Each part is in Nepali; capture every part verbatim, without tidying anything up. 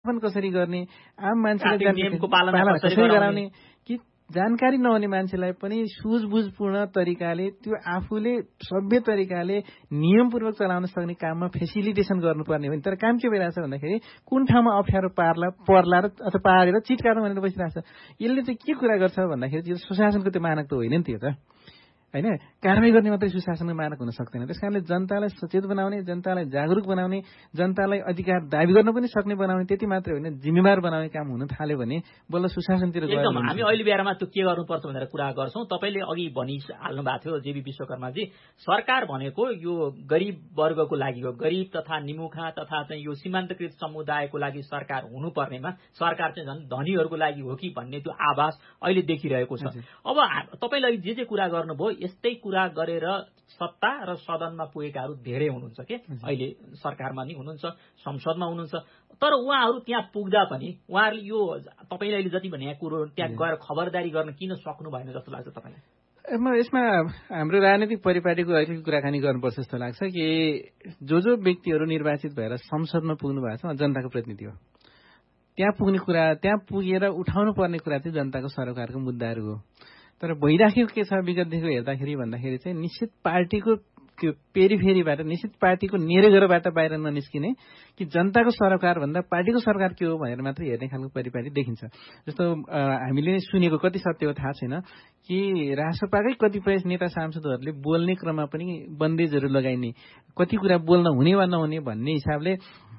व्यवस्थापन कसरी गर्ने, आम मान्छेलाई नियमको पालना कसरी गराउने, कि जानकारी नहुने मान्छेलाई पनि सुझबुझपूर्ण तरिकाले त्यो आफूले सभ्य तरिकाले नियमपूर्वक चलाउन सक्ने काममा फेसिलिटेसन गर्नुपर्ने हो नि। तर काम के भइरहेछ भन्दाखेरि कुन ठाउँमा अप्ठ्यारो पार्ला पर्ला र अथवा पारेर चिटकार्नु भनेर बसिरहेछ। यसले चाहिँ के कुरा गर्छ भन्दाखेरि त्यो सुशासनको त्यो मानक त होइन नि त्यो त, होइन। कारवाही गर्ने मात्रै सुशासनको मानक हुन सक्दैन। त्यस कारणले जनतालाई सचेत बनाउने, जनतालाई जागरुक बनाउने, जनतालाई अधिकार दाबी गर्न पनि सक्ने बनाउने, त्यति मात्रै होइन जिम्मेवार बनाउने काम हुन थाल्यो भने बल्ल सुशासनतिर गएर एकदम हामी अहिले बेलामा त्यो के गर्नुपर्छ भनेर कुरा गर्छौँ। तपाईँले अघि भनिहाल्नु भएको थियो जेबी विश्वकर्माजी, सरकार भनेको यो गरिब वर्गको लागि हो, गरिब तथा निमुखा तथा चाहिँ यो सीमान्तकृत समुदायको लागि सरकार हुनुपर्नेमा सरकार चाहिँ झन् धनीहरूको लागि हो कि भन्ने त्यो आभास अहिले देखिरहेको छ। अब तपाईँले जे जे कुरा गर्नुभयो यस्तै कुरा गरेर सत्ता र सदनमा पुगेकाहरू धेरै हुनुहुन्छ के, अहिले सरकारमा नि हुनुहुन्छ, संसदमा हुनुहुन्छ। तर उहाँहरू त्यहाँ पुग्दा पनि उहाँहरूले यो तपाईँले अहिले जति भने कुरो त्यहाँ गएर खबरदारी गर्न किन सक्नु भएन जस्तो लाग्छ तपाईँलाई? यसमा हाम्रो राजनीतिक परिपाटीको अलिकति कुराकानी गर्नुपर्छ जस्तो लाग्छ कि जो जो व्यक्तिहरू निर्वाचित भएर संसदमा पुग्नु भएको छ जनताको प्रतिनिधि हो। त्यहाँ पुग्ने कुरा, त्यहाँ पुगेर उठाउनु पर्ने कुरा चाहिँ जनताको सरोकारको मुद्दाहरू हो। तर भइराखेको के छ विगतदेखि हेर्दाखेरि भन्दाखेरि चाहिँ निश्चित पार्टीको त्यो पेरिफेरीबाट, निश्चित पार्टीको नेरेघरबाट बाहिर ननिस्किने कि जनताको सरकार भन्दा पार्टीको सरकार के हो भनेर मात्रै हेर्ने खालको परिपाटी देखिन्छ। जस्तो हामीले सुनेको कति सत्य हो थाहा छैन कि राष्ट्रपाकै कतिपय नेता सांसदहरूले बोल्ने क्रममा पनि बन्देजहरू लगाइने, कति कुरा बोल्न हुने वा नहुने भन्ने हिसाबले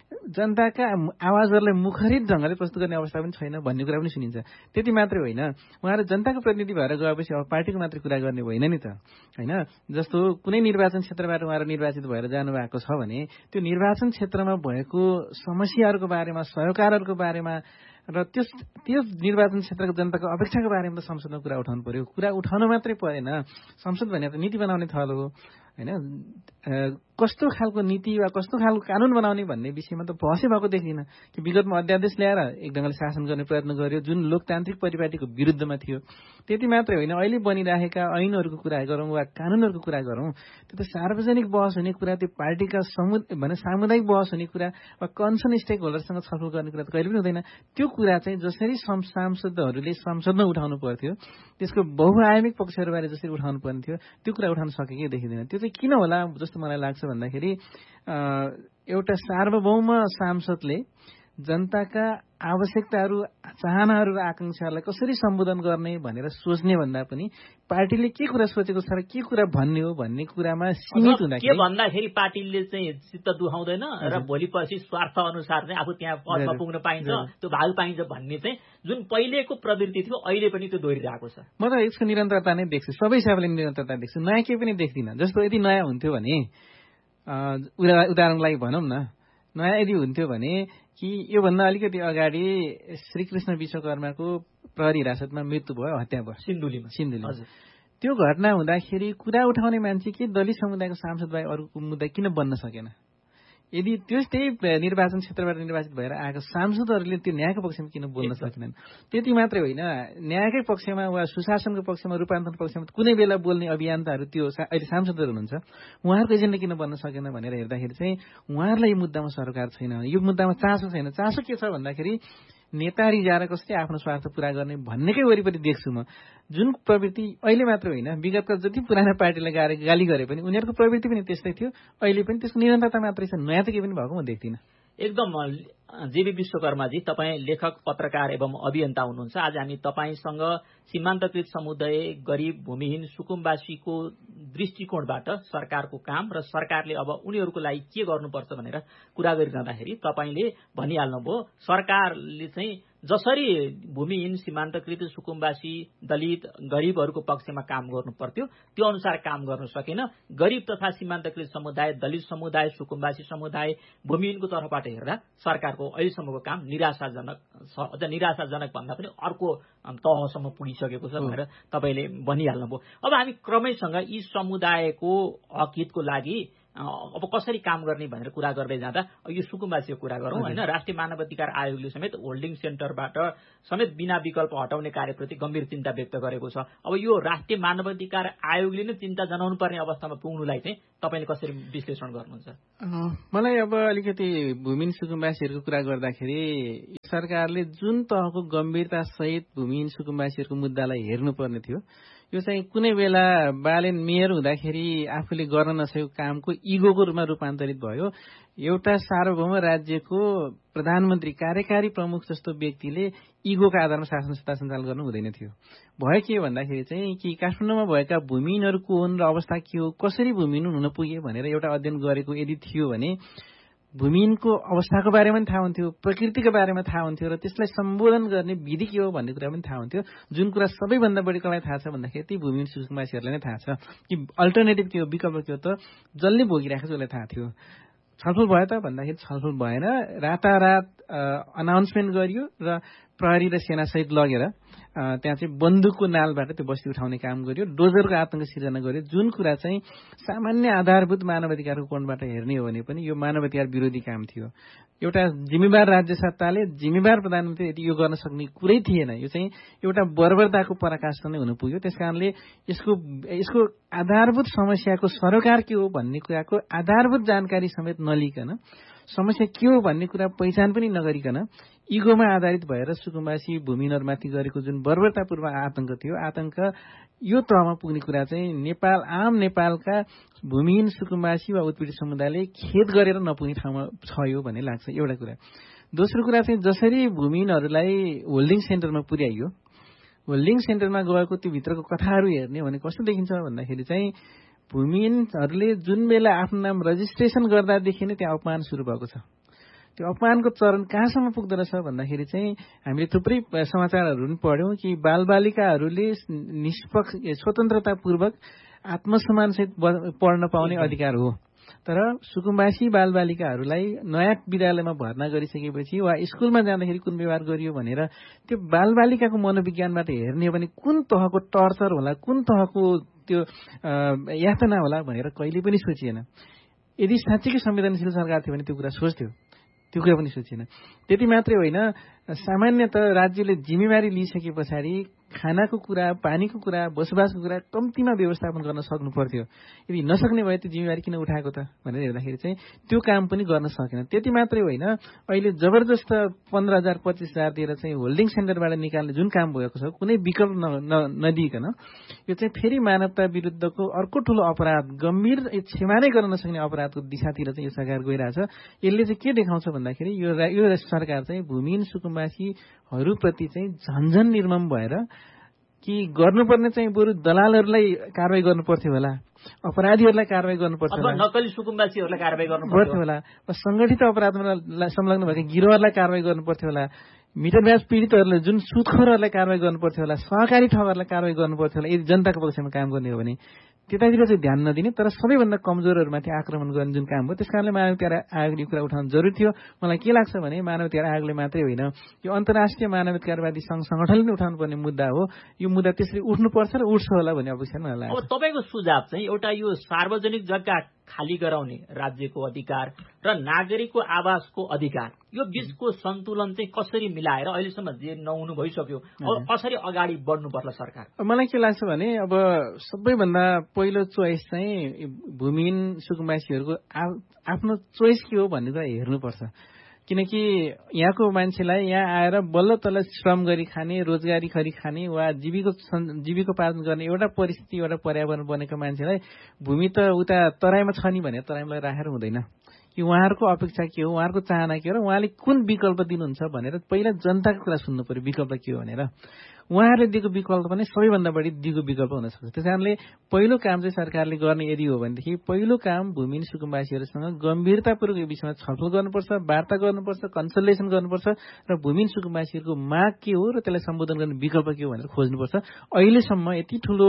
जनताका आवाजहरूलाई मुखरित ढङ्गले प्रस्तुत गर्ने अवस्था पनि छैन भन्ने कुरा पनि सुनिन्छ। त्यति मात्रै होइन, उहाँहरू जनताको प्रतिनिधि भएर गएपछि अब पार्टीको मात्रै कुरा गर्ने होइन नि त, होइन। जस्तो कुनै निर्वाचन क्षेत्रबाट उहाँहरू निर्वाचित भएर जानुभएको छ भने त्यो निर्वाचन क्षेत्रमा भएको समस्याहरूको बारेमा, सरोकारहरूको बारेमा र त्यस त्यो निर्वाचन क्षेत्रको जनताको अपेक्षाको बारेमा त संसदमा कुरा उठाउनु पर्यो। कुरा उठाउन मात्रै परेन, संसद भनेर नीति बनाउने थलो हो, होइन। कस्तो खालको नीति वा कस्तो खालको कानुन बनाउने भन्ने विषयमा त बहसै भएको देखिन कि विगतमा अध्यादेश ल्याएर एक ढङ्गले शासन गर्ने प्रयत्न गर्यो जुन लोकतान्त्रिक परिपाटीको विरुद्धमा थियो। त्यति मात्रै होइन, अहिले बनिरहेका ऐनहरूको कुरा गरौँ वा कानुनहरूको कुरा गरौँ, त्यो त सार्वजनिक बहस हुने कुरा, त्यो पार्टीका समु भने सामुदायिक बहस हुने कुरा वा कन्सर्न स्टेक होल्डरसँग छलफल गर्ने कुरा त कहिले पनि हुँदैन। त्यो कुरा चाहिँ जसरी सांसदहरूले संसदमा उठाउनु पर्थ्यो, त्यसको बहुआयामिक पक्षहरूबारे जसरी उठाउनु पर्ने थियो, त्यो कुरा उठाउन सकेकै देखिँदैन। त्यो चाहिँ किन होला जस्तो मलाई लाग्छ भन्दाखेरि एउटा सार्वभौम सांसदले जनताका आवश्यकताहरू, चाहनाहरू र आकांक्षाहरूलाई कसरी सम्बोधन गर्ने भनेर सोच्ने भन्दा पनि पार्टीले के कुरा सोचेको छ र के कुरा भन्ने हो भन्ने कुरामा सीमित हुँदाखेरि के भन्दाखेरि पार्टीले चाहिँ चित्त दुखाउँदैन र भोलि पछि स्वार्थ अनुसार चाहिँ आफू त्यहाँ पदमा पुग्न पाइन्छ, त्यो भाग पाइन्छ भन्ने चाहिँ जुन पहिलेको प्रवृत्ति थियो अहिले पनि त्यो दोहोरिरहेको छ। म त यसको निरन्तरता नै देख्छु, सबै हिसाबले निरन्तरता देख्छु, नयाँ केही पनि देख्दिनँ। जस्तो यदि नयाँ हुन्थ्यो भने, उदाहरणको लागि भनौँ न, नयाँ यदि हुन्थ्यो भने कि योभन्दा अलिकति अगाडि श्रीकृष्ण विश्वकर्माको प्रहरी हिरासतमा मृत्यु भयो, हत्या भयो सिन्धुलीमा सिन्धुलीमा त्यो घटना हुँदाखेरि कुरा उठाउने मान्छे के दलित समुदायको सांसद बाहेक अरूको मुद्दा किन बन्न सकेन? यदि त्यो त्यही निर्वाचन क्षेत्रबाट निर्वाचित भएर आएको सांसदहरूले त्यो न्यायको पक्षमा किन बोल्न सकेनन्? त्यति मात्रै होइन, न्यायकै पक्षमा वा सुशासनको पक्षमा, रूपान्तरण पक्षमा कुनै बेला बोल्ने अभियन्ताहरू त्यो अहिले सांसदहरू हुनुहुन्छ, उहाँहरूको एजेन्डा किन बन्न सकेन भनेर हेर्दाखेरि चाहिँ उहाँहरूलाई यो मुद्दामा सरकार छैन, यो मुद्दामा चासो छैन। चासो के छ भन्दाखेरि नेता रिजाएर कसरी आफ्नो स्वार्थ पूरा गर्ने भन्नेकै वरिपरि देख्छु म। जुन प्रवृत्ति अहिले मात्र होइन, विगतका जति पुराना पार्टीलाई गाली गाली गरे पनि उनीहरूको प्रवृत्ति पनि त्यस्तै थियो, अहिले पनि त्यसको निरन्तरता मात्रै छ, नयाँ त केही पनि भएको म देख्दिनँ। एकदम जेबी विश्वकर्माजी, तपाईँ लेखक, पत्रकार एवं अभियन्ता हुनुहुन्छ। आज हामी तपाईँसँग सीमान्तकृत समुदाय, गरिब, भूमिहीन, सुकुम्बासीको दृष्टिकोणबाट सरकारको काम र सरकारले अब उनीहरूको लागि के गर्नुपर्छ भनेर कुरा गरिरहँदाखेरि तपाईँले भनिहाल्नुभयो सरकारले चाहिँ जसरी भूमिहीन, सीमान्तकृत, सुकुम्बासी, दलित, गरिबहरूको पक्षमा काम गर्नु पर्थ्यो त्यो अनुसार काम गर्न सकेन। गरिब तथा सीमान्तकृत समुदाय, दलित समुदाय, सुकुम्बासी समुदाय, भूमिहीनको तर्फबाट हेर्दा सरकारको अहिलेसम्मको काम निराशाजनक छ। अझ निराशाजनक भन्दा पनि अर्को तहसम्म पुगिसकेको छ भनेर तपाईँले भनिहाल्नुभयो। अब हामी क्रमैसँग यी समुदायको हक हितको लागि अब कसरी काम गर्ने भनेर कुरा गर्दै जाँदा यो सुकुम्बासीको कुरा गरौँ होइन, राष्ट्रिय मानवाधिकार आयोगले समेत होल्डिङ सेन्टरबाट समेत बिना विकल्प हटाउने कार्यप्रति गम्भीर चिन्ता व्यक्त गरेको छ। अब यो राष्ट्रिय मानवाधिकार आयोगले नै चिन्ता जनाउनु पर्ने अवस्थामा पुग्नुलाई चाहिँ तपाईँले कसरी विश्लेषण गर्नुहुन्छ? मलाई अब अलिकति भूमिहीन सुकुम्बासीहरूको कुरा गर्दाखेरि सरकारले जुन तहको गम्भीरता सहित भूमिहीन सुकुम्बासीहरूको मुद्दालाई हेर्नुपर्ने थियो, यो चाहिँ कुनै बेला बालेन मेयर हुँदाखेरि आफूले गर्न नसकेको कामको इगोको रूपमा रूपान्तरित भयो। एउटा सार्वभौम राज्यको प्रधानमन्त्री कार्यकारी प्रमुख जस्तो व्यक्तिले इगोका आधारमा शासन सत्ता सञ्चालन गर्नु हुँदैन थियो। भयो के भन्दाखेरि चाहिँ कि काठमाडौँमा भएका भूमिहीनहरू को हुन् र अवस्था के हो, कसरी भूमिहीन हुन पुगे भनेर एउटा अध्ययन गरेको यदि थियो भने भूमिहीनको अवस्थाको बारेमा पनि थाहा हुन्थ्यो, प्रकृतिको बारेमा थाहा हुन्थ्यो र त्यसलाई सम्बोधन गर्ने विधि के हो भन्ने कुरा पनि थाहा हुन्थ्यो। जुन कुरा सबैभन्दा बढी कसलाई थाहा छ भन्दाखेरि ती भूमिहीन सुकुम्बासीहरूलाई नै थाहा छ कि अल्टरनेटिभ के हो, विकल्प के हो त जसले भोगिरहेको छ उसलाई थाहा थियो। छलफल भयो त भन्दाखेरि छलफल भएन, रातारात अनाउन्समेन्ट गरियो र प्रहरी र सेनासहित लगेर त्यहाँ चाहिँ बन्दुकको नालबाट त्यो बस्ती उठाउने काम गरियो, डोजरको आतंक सिर्जना गर्यो। जुन कुरा चाहिँ सामान्य आधारभूत मानवाधिकारको कोणबाट हेर्ने हो भने पनि यो मानवाधिकार विरोधी काम थियो। एउटा जिम्मेवार राज्य सत्ताले जिम्मेवार प्रधानमन्त्री यदि यो गर्न सक्ने कुरै थिएन। यो चाहिँ एउटा बर्बरताको पराकाष्ठ नै हुन पुग्यो। त्यसकारणले यसको यसको आधारभूत समस्याको सरोकार के हो भन्ने कुराको आधारभूत जानकारी समेत नलिकन, समस्या के हो भन्ने कुरा पहिचान पनि नगरिकन इगोमा आधारित भएर सुकुम्बासी भूमिहीनहरूमाथि गरेको जुन बर्बरतापूर्व आतंक थियो, आतंक यो तहमा पुग्ने कुरा चाहिँ नेपाल आम नेपालका भूमिहीन सुकुम्बासी वा उत्पीडित समुदायले खेद गरेर नपुग्ने ठाउँमा छ यो भन्ने लाग्छ एउटा कुरा। दोस्रो कुरा चाहिँ जसरी भूमिहीनहरूलाई होल्डिङ सेन्टरमा पुर्याइयो, होल्डिङ सेन्टरमा गएको त्यो भित्रको कथाहरू हेर्ने भने कस्तो देखिन्छ भन्दाखेरि चाहिँ भूमिहीनहरूले जुन बेला आफ्नो नाम रजिस्ट्रेसन गर्दादेखि नै त्यहाँ अपमान सुरु भएको छ। त्यो अपमानको चरण कहाँसम्म पुग्दो रहेछ भन्दाखेरि चाहिँ हामीले थुप्रै समाचारहरू पनि पढ्यौँ कि बालबालिकाहरूले निष्पक्ष स्वतन्त्रतापूर्वक आत्मसम्मानसहित पढ्न पाउने अधिकार हो, तर सुकुम्बासी बालबालिकाहरूलाई नयाँ विद्यालयमा भर्ना गरिसकेपछि वा स्कुलमा जाँदाखेरि कुन व्यवहार गरियो भनेर त्यो बालबालिकाको मनोविज्ञानबाट हेर्ने हो भने कुन तहको टर्चर होला, कुन तहको त्यो यातना होला भनेर कहिले पनि सोचिएन। यदि साँच्चीकै संवेदनशील सरकार थियो भने त्यो कुरा सोच्थ्यो, त्यो कुरा पनि सोचिएन। त्यति मात्रै होइन, सामान्यत राज्यले जिम्मेवारी लिइसके पछाडि खानाको कुरा, पानीको कुरा, बसोबासको कुरा कम्तीमा व्यवस्थापन गर्न सक्नु पर्थ्यो। यदि नसक्ने भए त्यो जिम्मेवारी किन उठाएको त भनेर हेर्दाखेरि चाहिँ त्यो काम पनि गर्न सकेन। त्यति मात्रै होइन, अहिले जबरजस्त पन्ध्र हजार पच्चिस हजार दिएर चाहिँ होल्डिङ सेन्टरबाट निकाल्ने जुन काम भएको छ कुनै विकल्प नदिइकन यो चाहिँ फेरि मानवता विरुद्धको अर्को ठुलो अपराध, गम्भीर क्षमा नै गर्न नसक्ने अपराधको दिशातिर चाहिँ यो सरकार गइरहेछ। यसले चाहिँ के देखाउँछ भन्दाखेरि यो यो सरकार चाहिँ भूमिहीन सुकुम्बासीहरूप्रति चाहिँ झन्झन निर्मम भएर कि गर्नुपर्ने चाहिँ बरु दलालहरूलाई कारवाही गर्नु पर्थ्यो होला, अपराधीहरूलाई कारवाही गर्नुपर्छ होला, नक्कली सुकुम्बासीहरूलाई कारवाही गर्नु पर्थ्यो होला, सङ्गठित अपराधमा संलग्न भएका गिरोहहरूलाई कारवाही गर्नु पर्थ्यो होला, मिटर ब्याज पीडितहरूले जुन सुदखोरहरूलाई कारवाही गर्नु पर्थ्यो होला, सहकारी ठगहरूलाई कारवाही गर्नु पर्थ्यो होला यदि जनताको पक्षमा काम गर्ने हो भने। त्यतातिर चाहिँ ध्यान नदिने, तर सबैभन्दा कमजोरहरूमाथि आक्रमण गर्ने जुन काम हो त्यस कारणले मानवाधिकार आयोगले कुरा उठाउनु जरुरी थियो। मलाई के लाग्छ भने मानवाधिकार आयोगले मात्रै होइन, यो अन्तर्राष्ट्रिय मानवाधिकारवादी सङ्घ सङ्गठनले पनि उठाउनु पर्ने मुद्दा हो। यो मुद्दा त्यसरी उठ्नुपर्छ र उठ्छ होला भन्ने अपेक्षा मलाई लाग्छ। अब तपाईँको सुझाव चाहिँ एउटा यो सार्वजनिक जग्गा खाली गराउने राज्यको अधिकार र नागरिकको आवासको अधिकार, यो बीचको सन्तुलन चाहिँ कसरी मिलाएर अहिलेसम्म जे नहुनु भइसक्यो, अब कसरी अगाडि बढ्नु पर्ला सरकार? मलाई के लाग्छ भने अब सबैभन्दा पहिलो चोइस चाहिँ भूमिहीन सुकुम्बासीहरूको आफ्नो चोइस के हो भन्ने कुरा हेर्नुपर्छ। किनकि यहाँको मान्छेलाई यहाँ आएर बल्ल तल्ल श्रम गरी खाने, रोजगारी गरी खाने वा जीविको जीविकोपार्जन गर्ने एउटा परिस्थिति, एउटा पर्यावरण बनेको मान्छेलाई भूमि त उता तराईमा छ नि भने तराईमा राखेर हुँदैन। कि उहाँहरूको अपेक्षा के हो, उहाँहरूको चाहना के हो र उहाँले कुन विकल्प दिनुहुन्छ भनेर पहिला जनताको कुरा सुन्नु पर्यो, विकल्प के हो भनेर। उहाँहरूले दिएको विकल्प पनि सबैभन्दा बढी दिएको विकल्प हुन सक्छ। त्यस कारणले पहिलो काम चाहिँ सरकारले गर्ने यदि हो भनेदेखि पहिलो काम भूमिहीन सुकुम्बासीहरूसँग गम्भीरतापूर्वक यो विषयमा छलफल गर्नुपर्छ, वार्ता गर्नुपर्छ, कन्सल्टेसन गर्नुपर्छ र भूमिहीन सुकुम्बासीहरूको माग के हो र त्यसलाई सम्बोधन गर्ने विकल्प के हो भनेर खोज्नुपर्छ। अहिलेसम्म यति ठुलो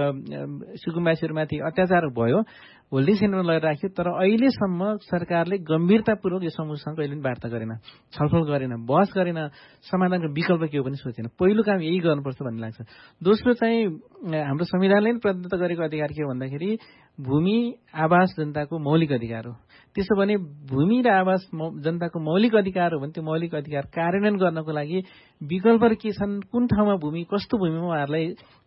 सुकुम्बासीहरूमाथि अत्याचार भयो, होल्डिङ सेन्टरमा लगेर राख्यो, तर अहिलेसम्म सरकारले गम्भीरतापूर्वक यो समूहसँग कहिले पनि वार्ता गरेन, छलफल गरेन, बहस गरेन, समाधानको विकल्प के हो पनि सोचेन। पहिलो काम यही गर्नुपर्छ भन्ने लाग्छ। दोस्रो चाहिँ हाम्रो संविधानले प्रदत्त गरेको अधिकार के हो भन्दाखेरि भूमि आवास जनताको मौलिक अधिकार हो। त्यसो भने भूमि र आवास जनताको मौलिक अधिकार हो भने त्यो मौलिक अधिकार कार्यान्वयन गर्नको लागि विकल्पहरू के छन्, कुन ठाउँमा भूमि, कस्तो भूमिमा उहाँहरूलाई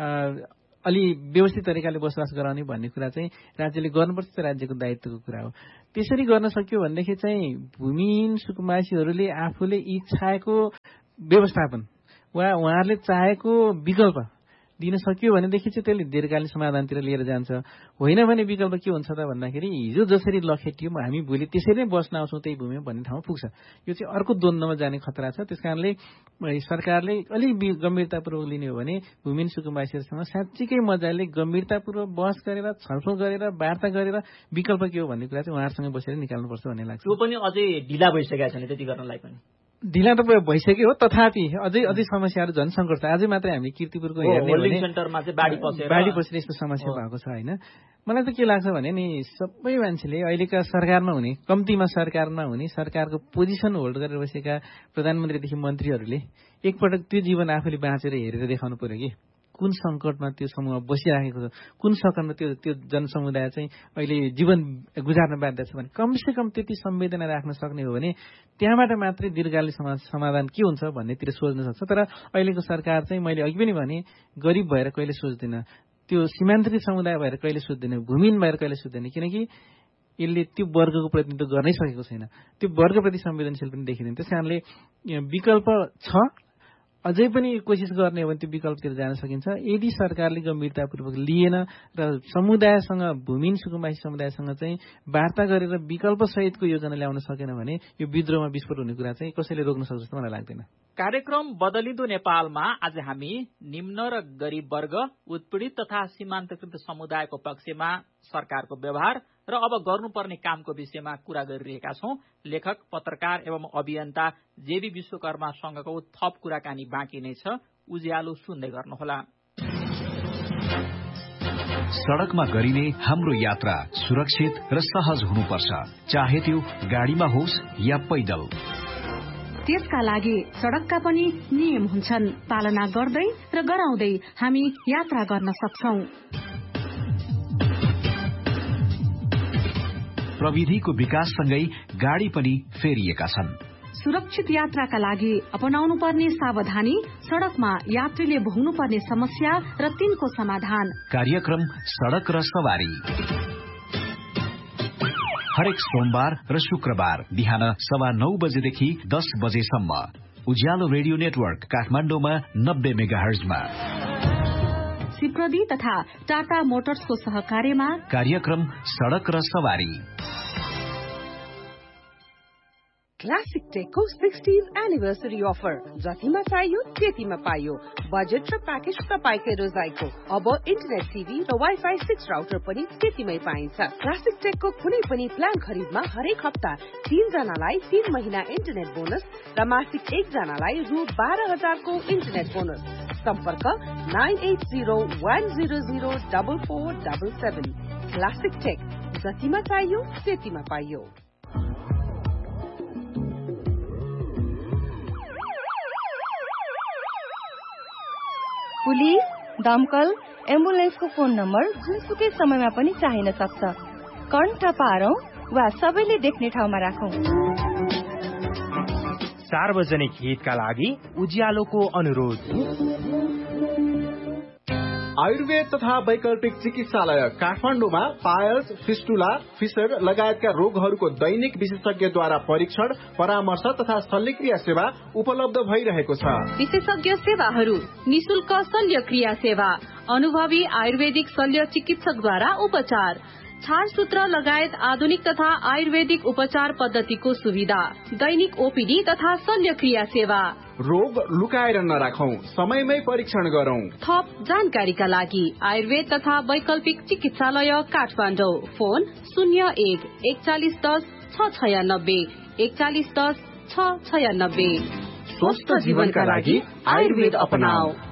अलि व्यवस्थित तरिकाले बसोबास गराउने भन्ने कुरा चाहिँ राज्यले गर्नुपर्छ, राज्यको दायित्वको कुरा हो। त्यसरी गर्न सक्यो भनेदेखि चाहिँ भूमिहीन सुकुम्बासीहरूले आफूले इच्छाएको व्यवस्थापन वा उहाँहरूले चाहेको विकल्प दिन सक्यो भनेदेखि चाहिँ त्यसले दीर्घकालीन समाधानतिर लिएर जान्छ। होइन भने विकल्प के हुन्छ त भन्दाखेरि हिजो जसरी लखेटियौँ हामी भोलि त्यसरी नै बस्न आउँछौँ त्यही भूमिमा भन्ने ठाउँमा पुग्छ। यो चाहिँ अर्को द्वन्द्वमा जाने खतरा छ। त्यस कारणले सरकारले अलिक गम्भीरतापूर्वक लिने हो भने भूमिहीन सुकुम्बासीहरूसँग साँच्चीकै मजाले गम्भीरतापूर्वक बहस गरेर छलफल गरेर वार्ता गरेर विकल्प के हो भन्ने कुरा चाहिँ उहाँहरूसँग बसेर निकाल्नुपर्छ भन्ने लाग्छ। त्यो पनि अझै ढिला भइसकेको छैन त्यति गर्नलाई पनि। ढिला त भइसक्यो हो, तथापि अझै अझै समस्याहरू झन् सङ्कट छ। आजै मात्रै हामीले कीर्तिपुरको हेर्ने हो भने सेन्टरमा चाहिँ बाढी पसेर बाढी पसेर यस्तो समस्या भएको छ होइन। मलाई त के लाग्छ भने नि सबै मान्छेले अहिलेका सरकारमा हुने, कम्तीमा सरकारमा हुने, सरकारको पोजिसन होल्ड गरेर बसेका प्रधानमन्त्रीदेखि मन्त्रीहरूले एकपटक त्यो जीवन आफूले बाँचेर हेरेर देखाउनु पर्यो कि कुन सङ्कटमा त्यो समूह बसिराखेको छ, कुन सङ्कटमा त्यो त्यो जनसमुदाय चाहिँ अहिले जीवन गुजार्न बाध्य छ भने कमसे कम त्यति संवेदना राख्न सक्ने हो भने त्यहाँबाट मात्रै दीर्घकालीन समाधान के हुन्छ भन्नेतिर सोच्न सक्छ। तर अहिलेको सरकार चाहिँ मैले अघि पनि भने गरिब भएर कहिले सोच्दैन, त्यो सीमान्तरित समुदाय भएर कहिले सोच्दैन, भूमिहीन भएर कहिले सोच्दैन, किनकि यसले त्यो वर्गको प्रतिनिधित्व गर्नै सकेको छैन, त्यो वर्गप्रति संवेदनशील पनि देखिँदैन। त्यस कारणले विकल्प छ, अझै पनि कोसिस गर्ने हो भने त्यो विकल्पतिर जान सकिन्छ यदि सरकारले गम्भीरतापूर्वक लिएन र समुदायसँग भूमिहीन सुकुम्बासी समुदायसँग चाहिँ वार्ता गरेर विकल्प सहितको योजना ल्याउन सकेन भने यो विद्रोहमा विस्फोट हुने कुरा चाहिँ कसैले रोक्न सक्छ जस्तो मलाई लाग्दैन। कार्यक्रम बदलिँदो नेपालमा आज हामी निम्न र गरीब वर्ग, उत्पीडित तथा सीमान्तकृत समुदायको पक्षमा सरकारको व्यवहार र अब गर्नुपर्ने कामको विषयमा कुरा गरिरहेका छौं। लेखक, पत्रकार एवं अभियन्ता जेबी विश्वकर्मासँगको थप कुराकानी बाँकी नै छ। उज्यालो सुन्दै गर्नुहोला। सड़कमा गरिने हाम्रो यात्रा सुरक्षित र सहज हुनुपर्छ, चाहे त्यो गाडीमा होस् या पैदल। त्यसका लागि सड़कका पनि नियम हुन्छन्, पालना गर्दै र गराउँदै हामी यात्रा गर्न सक्छौं। प्रविधिको विकाससँगै गाडी पनि फेरिएका छन्। सुरक्षित यात्राका लागि अपनाउनु पर्ने सावधानी, सड़कमा यात्रीले भोग्नु पर्ने समस्या र तिनको समाधान। कार्यक्रम सड़क र सवारी हरेक सोमबार र शुक्रबार बिहान सवा नौ बजेदेखि दस बजेसम्म उज्यालो रेडियो नेटवर्क काठमाडौँमा नब्बे मेगाहर्जमा। सिप्रदी तथा टाटा मोटर्सको सहकार्यमा कार्यक्रम सड़क र सवारी। क्लासिक टेकको सिक्सटीन्थ एनिभर्सरी अफर, जतिमा चाहियो त्यतिमा पाइयो। बजेट र प्याकेज तपाईकै रोजाइको। अब इन्टरनेट टिभी र वाइफाई सिक्स राउटर पनि त्यतिमै पाइन्छ। क्लासिक टेकको कुनै पनि प्लान खरिदमा हरेक हप्ता तीन जनालाई तीन महिना इन्टरनेट बोनस र मासिक एक जनालाई रु बाह्र हजारको इन्टरनेट बोनस। सम्पर्क nine at zero one zero zero double four double seven. Classic take, जतिमा चाहियो त्यतिमा पाइयो। पुलिस, दमकल, एम्बुलेन्सको फोन नम्बर जुनसुकै समयमा पनि चाहिन सक्छ। कण्ठ पारौं वा सबैले देख्ने ठाउँमा राखौं। सार्वजनिक हितका लागि उज्यालोको अनुरोध। आयुर्वेद तथा वैकल्पिक चिकित्सालय काठमाडौँमा पायल्स, फिस्टुला, फिसर लगायतका रोगहरूको दैनिक विशेषज्ञद्वारा परीक्षण, परामर्श तथा शल्यक्रिया सेवा उपलब्ध भइरहेको छ। विशेषज्ञ सेवाहरू, निशुल्क शल्यक्रिया सेवा, अनुभवी आयुर्वेदिक शल्य चिकित्सकद्वारा उपचार, छारसूत्र लगायत आधुनिक तथा आयुर्वेदिक उपचार पद्धतिको सुविधा, दैनिक ओपीडी तथा शल्यक्रिया सेवा। रोग लुकाएर नराखौं, समयमै परीक्षण गरौं। थप जानकारीका लागि आयुर्वेद तथा वैकल्पिक चिकित्सालय काठमाडौँ। फोन शून्य एक एकचालिस दस छ छयानब्बे एकचालिस दस छ छयानब्बे। स्वस्थ जीवनका लागि आयुर्वेद अपनाऊ।